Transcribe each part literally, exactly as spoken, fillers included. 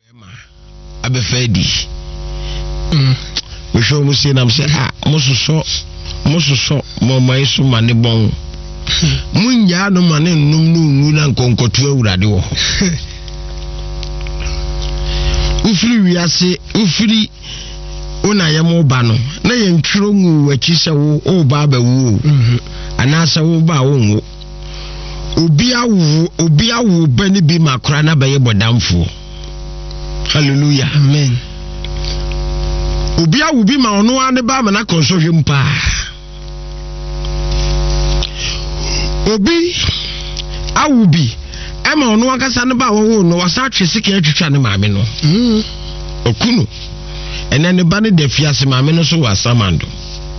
abefedi mm we show mo say nam say ah mo soso mo soso mo mai so mane bon munya no mane num no ngu na nkonkoto awurade wo ufiri wiase ufiri ona yemo ba no na ye ntwiro ngu wachi se wo o ba ba wo ana se wo ba wo ngu obi awu obi awu ba ni bi makora na ba ye bodamfo. Hallelujah. Amen. Obi awu bi ma ono ane ba ma na konsohwe mpa. Obi awu bi e ma ono akasa ne ba wo no wasa twese ke atwitwa ne maame no. Mm. Okunu. Ene ne ba ne da fiase maame no so wasamando.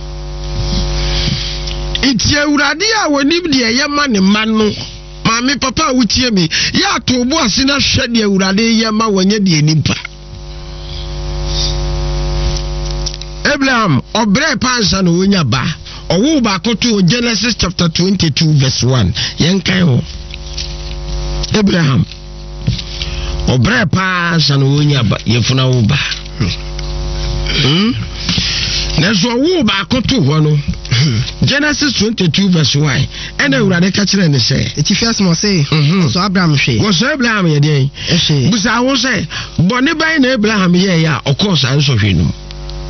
Iti Awurade a woni de ye ma ne ma no. Mami papa wutie mi ya to bo ase na hwe de Awurade ye ma wanye de nimpa. Abraham obre pansa no wonya ba owo ba koto Genesis chapter twenty-two verse one yenkan ho. Abraham obre pansa no wonya ba yefuna wo ba. Hmm Nezo wo ba koto ho no Genesis twenty-two verse one and Awurade ka kire ne say eti first mo say so Abraham hwe wo so Abraham ye den ehwe busa wo say boni ban na Abraham ye ya of course an so hwe no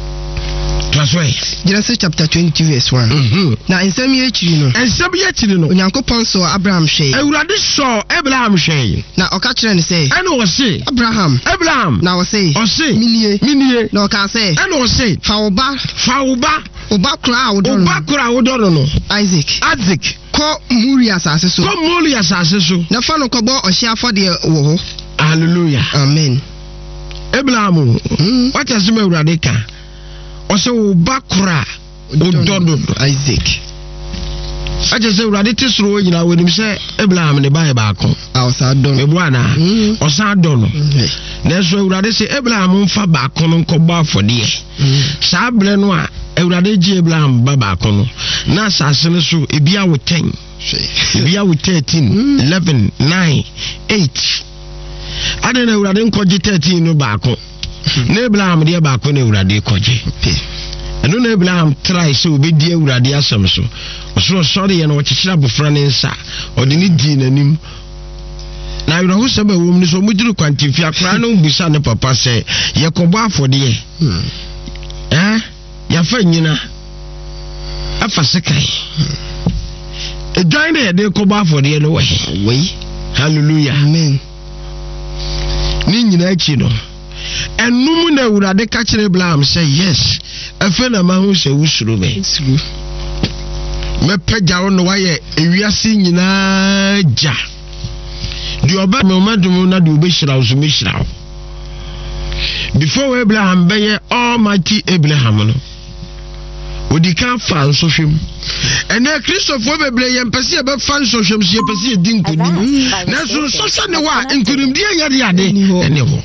Genesis chapter twenty verse one. Mhm. Na ensem ye chiri no. Ensem ye chiri no. Onyankopon so Abraham hwe. Awurade so Abraham hwe. Na oka kire ne say. Ene wo say Abraham. Abraham. Na wo say. O say. Minie. Minie. Na oka say. Ene wo say. Fa oba. Fa oba. Oba kura wo do. Oba kura wo do no. Isaac. Isaac. Ko muri asase so. Ko muri asase so. Na fa no ko bo ohye afode wo ho. Hallelujah. Amen. Abraham. Mm. What has me Awurade ka? Ose wo bakura ododo Isaac. Aje se Awurade tisro nyina wonim se Abraham ne bae baako. Awsa don. Ebu ana. Osa don no. Na so Awurade se Abraham mfa baako no nkɔbɔ afɔde. Sa bre no a Awurade gi Abraham ba baako no. Na asase no so ebi awo ten. Ebi awo thirteen, eleven, nine, eight. Ade na Awurade nkɔgye thirteen no baako. Na Abraham de baako na Awurade kɔgye. Eno na Abraham try so obedi Awurade asɛm so. Osoro sɔre ye na wɔkyekyere abofra ne nsa. Ɔde ne di nanim. Na Awurade ho sɛba wom ni so muduru kwantifi akra no busa ne papa sɛ yɛkɔbɔ afɔde ye. Eh? Ya fa nyina. Afa sekai. Edwan na yɛde kɔbɔ afɔde ye no wɔ. Wei. Hallelujah. Amen. Ni nyina akyi no. Enum na Awurade ka kire Abraham say yes afa na ma hu se wusuru me suru me pagya wo no waye ewiase nyina ja di oba me madum na di obehira wo so me hira wo before Abraham be almighty Abraham no odi kan fa nso hwem ene Christopher bebre ye mpese ye be fa nso hwem se ye pese ye di nkonim na so so so ne wa nkonim di ye de ade ene ho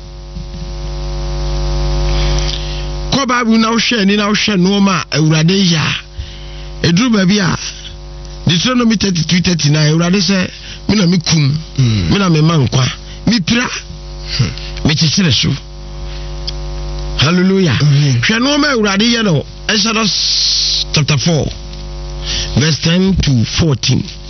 Bible now share ni now share no ma Awurade ya edru ba bia Deuteronomy thirty-two thirty-nine Awurade say me na me kum me na me mankwa me pira me kyekere so. Hallelujah. Hwe no ma Awurade ye no Exodus chapter four verse ten to fourteen.